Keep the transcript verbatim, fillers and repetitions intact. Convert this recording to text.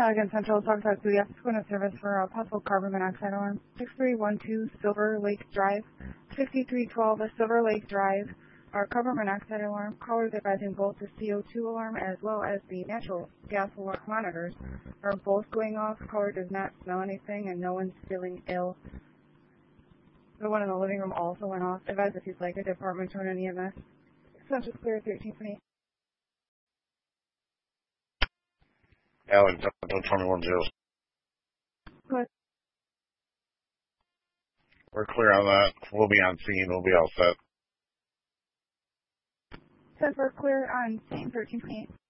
Allegan Central, talk about yes, going to service for a possible carbon monoxide alarm. six three one two Silver Lake Drive, fifty-three twelve Silver Lake Drive. Our carbon monoxide alarm. Callers advising both the C O two alarm as well as the natural gas alarm monitors are both going off. Caller does not smell anything and no one's feeling ill. The one in the living room also went off. Advise if you'd like a department or an E M S. Central Clear thirteen twenty-eight. Allen, twenty-one zeros. Good. We're clear on that. We'll be on scene. We'll be all set. Says we're clear on scene thirteen twenty-eight.